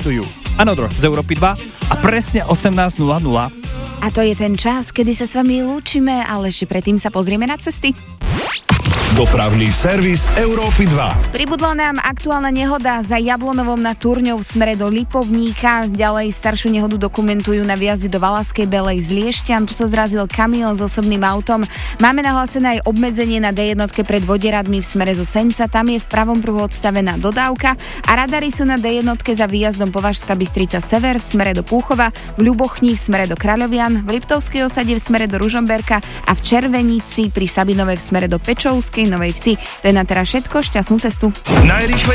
prezentujú Another z Európy 2 a presne 18:00. A to je ten čas, kedy sa s vami lúčime, ale ešte predtým sa pozrieme na cesty. Dopravný servis Európy 2. Pribudla nám aktuálna nehoda za Jablonovom nad Turňou v smere do Lipovníka. Ďalej staršiu nehodu dokumentujú na výjazde do Valaskej Belej z Liešťan. Tu sa zrazil kamión s osobným autom. Máme nahlásené aj obmedzenie na D1 pred Vodieradmi v smere zo Senca. Tam je v pravom pruhu odstavená dodávka a radary sú na D1 za výjazdom Považská Bystrica Sever v smere do Púchova, v Ľubochni v smere do Kráľovian, v Liptovskej osade v smere do Ružomberka a v Červenici pri Sabinove v smere do Pečovskej Novej Vsi. To je na teraz všetko, šťastnú cestu.